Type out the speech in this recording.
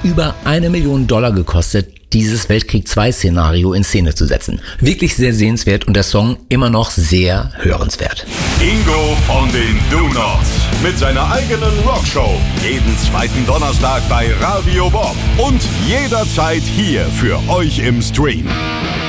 über $1 Million gekostet, dieses Weltkrieg-2-Szenario in Szene zu setzen. Wirklich sehr sehenswert und der Song immer noch sehr hörenswert. Ingo von den Do-Nots mit seiner eigenen Rockshow. Jeden zweiten Donnerstag bei Radio Bob und jederzeit hier für euch im Stream.